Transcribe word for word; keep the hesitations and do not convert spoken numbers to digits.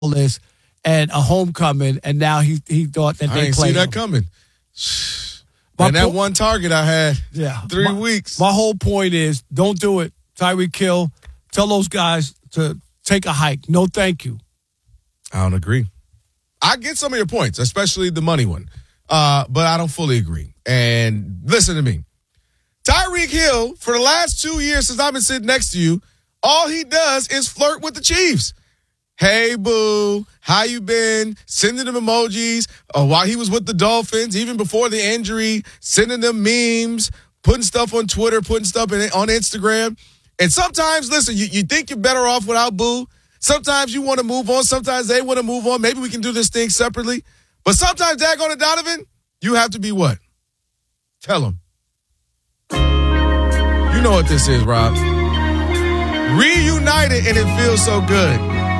this and a homecoming, and now he he thought that I they ain't played see that him. coming. My and that po- one target I had, yeah, three my, weeks. My whole point is, don't do it. Tyreek Hill, tell those guys to take a hike. No, thank you. I don't agree. I get some of your points, especially the money one, uh, but I don't fully agree. And listen to me. Tyreek Hill, for the last two years since I've been sitting next to you, all he does is flirt with the Chiefs. Hey, boo, how you been? Sending them emojis uh, while he was with the Dolphins, even before the injury, sending them memes, putting stuff on Twitter, putting stuff in, on Instagram. And sometimes, listen, you, you think you're better off without Boo. Sometimes you want to move on. Sometimes they want to move on. Maybe we can do this thing separately. But sometimes, daggone it, Donovan, you have to be what? Tell them. You know what this is, Rob. Reunited, and it feels so good.